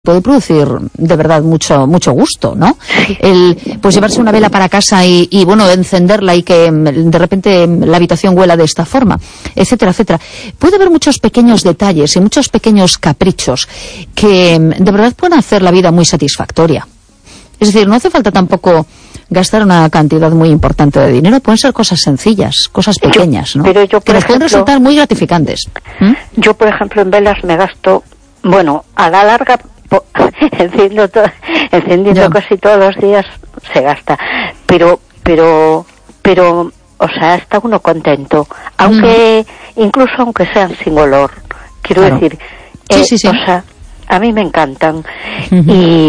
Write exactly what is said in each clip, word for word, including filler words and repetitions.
puede producir de verdad mucho mucho gusto, ¿no? El pues llevarse una vela para casa y, y bueno, encenderla y que de repente la habitación huela de esta forma, etcétera, etcétera. Puede haber muchos pequeños detalles y muchos pequeños caprichos que de verdad pueden hacer la vida muy satisfactoria. Es decir, no hace falta tampoco gastar una cantidad muy importante de dinero, pueden ser cosas sencillas, cosas pequeñas, ¿no? Pero yo, que nos ejemplo, pueden resultar muy gratificantes. ¿Mm? Yo, por ejemplo, en velas me gasto, bueno, a la larga, enciendo, to encendiendo casi todos los días se gasta, pero, pero, pero, o sea, está uno contento, aunque, mm. incluso aunque sean sin olor, quiero claro. decir, sí, eh, sí, sí. o sea, a mí me encantan. Uh-huh.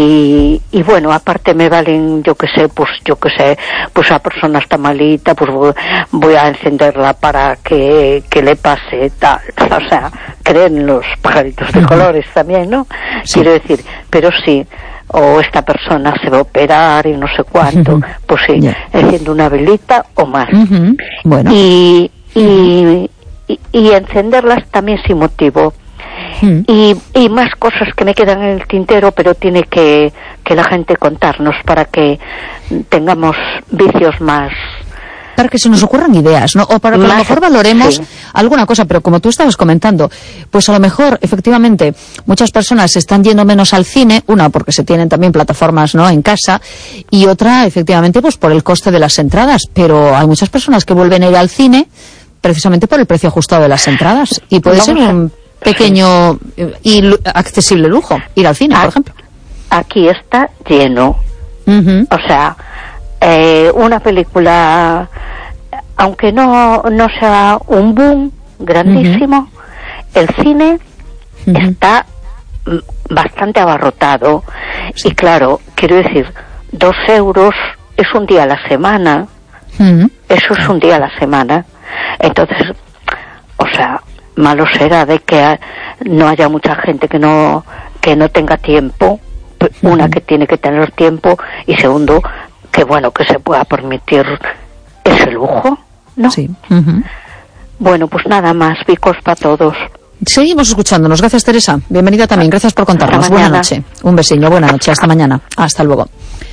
y, y bueno, aparte me valen, yo que sé, pues yo que sé, pues a persona está malita, pues voy, voy a encenderla para que, que le pase tal, o sea, creen los pajaritos de uh-huh. colores también, ¿no? Sí. Quiero decir, pero sí, o esta persona se va a operar y no sé cuánto, uh-huh. pues sí, yeah. enciendo una velita o más. Uh-huh. Bueno. Y, y, y, y encenderlas también sin motivo. Mm. Y, y más cosas que me quedan en el tintero, pero tiene que, que la gente contarnos para que tengamos vicios más... Para que se nos ocurran ideas, ¿no? O para que más, a lo mejor valoremos sí. alguna cosa, pero como tú estabas comentando, pues a lo mejor, efectivamente, muchas personas están yendo menos al cine, una porque se tienen también plataformas, ¿no?, en casa, y otra, efectivamente, pues por el coste de las entradas, pero hay muchas personas que vuelven a ir al cine precisamente por el precio ajustado de las entradas, y puede Vamos ser un... pequeño y accesible lujo, ir al cine, por ejemplo. Aquí está lleno. Uh-huh. O sea, eh, una película, aunque no, no sea un boom grandísimo, uh-huh. el cine uh-huh. está bastante abarrotado. Sí. Y claro, quiero decir, dos euros es un día a la semana. Uh-huh. Eso es un día a la semana. Entonces, o sea, malo será de que no haya mucha gente que no que no tenga tiempo, una que tiene que tener tiempo y segundo que bueno que se pueda permitir ese lujo, ¿no? Sí. Uh-huh. Bueno, pues nada más, bicos para todos. Seguimos escuchándonos. Gracias, Teresa. Bienvenida también. Gracias por contarnos. Buena noche. Un besiño. Buena noche. Hasta mañana. Hasta luego.